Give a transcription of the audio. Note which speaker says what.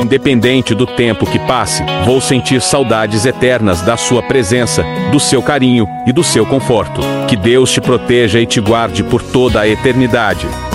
Speaker 1: Independente do tempo que passe, vou sentir saudades eternas da sua presença, do seu carinho e do seu conforto. Que Deus te proteja e te guarde por toda a eternidade.